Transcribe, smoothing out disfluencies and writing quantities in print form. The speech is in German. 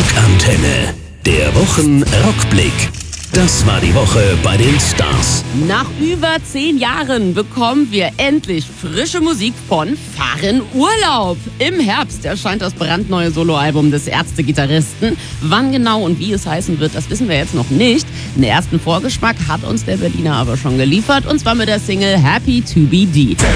Rockantenne. Der Wochenrückblick. Das war die Woche bei den Stars. Nach über 10 Jahren bekommen wir endlich frische Musik von Farin Urlaub. Im Herbst erscheint das brandneue Soloalbum des Ärzte-Gitarristen. Wann genau und wie es heißen wird, das wissen wir jetzt noch nicht. Den ersten Vorgeschmack hat uns der Berliner aber schon geliefert, und zwar mit der Single Happy to be D.